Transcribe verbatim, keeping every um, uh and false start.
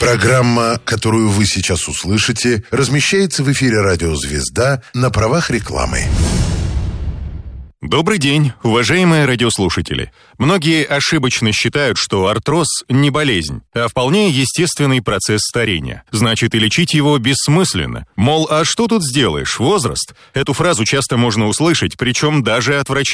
Программа, которую вы сейчас услышите, размещается в эфире «Радио Звезда» на правах рекламы. Добрый день, уважаемые радиослушатели. Многие ошибочно считают, что артроз не болезнь, а вполне естественный процесс старения. Значит, и лечить его бессмысленно. Мол, а что тут сделаешь, возраст? Эту фразу часто можно услышать, причем даже от врачей.